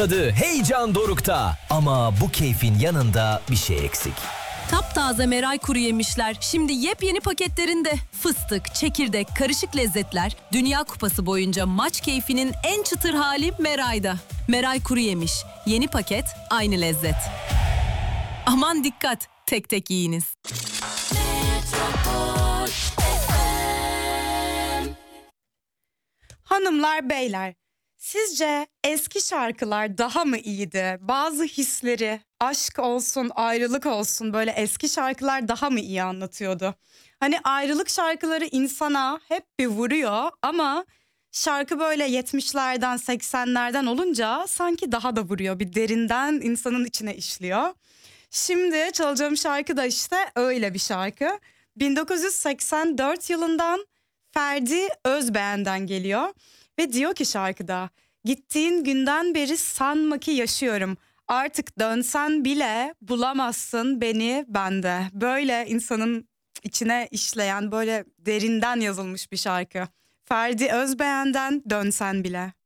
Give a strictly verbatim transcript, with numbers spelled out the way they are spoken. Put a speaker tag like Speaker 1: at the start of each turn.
Speaker 1: Adı heyecan dorukta ama bu keyfin yanında bir şey eksik.
Speaker 2: Taptaze Meray kuru yemişler şimdi yepyeni paketlerinde. Fıstık, çekirdek, karışık lezzetler Dünya Kupası boyunca maç keyfinin en çıtır hali Meray'da. Meray kuru yemiş. Yeni paket, aynı lezzet. Aman dikkat, tek tek yiyiniz.
Speaker 3: Hanımlar, beyler, sizce eski şarkılar daha mı iyiydi? Bazı hisleri, aşk olsun, ayrılık olsun, böyle eski şarkılar daha mı iyi anlatıyordu? Hani ayrılık şarkıları insana hep bir vuruyor ama şarkı böyle yetmişlerden, seksenlerden olunca sanki daha da vuruyor. Bir derinden insanın içine işliyor. Şimdi çalacağım şarkı da işte öyle bir şarkı. bin dokuz yüz seksen dört yılından Ferdi Özbeğen'den geliyor ve diyor ki şarkıda: gittiğin günden beri sanma ki yaşıyorum. Artık dönsen bile bulamazsın beni bende. Böyle insanın içine işleyen, böyle derinden yazılmış bir şarkı. Ferdi Özbeğen'den Dönsen Bile.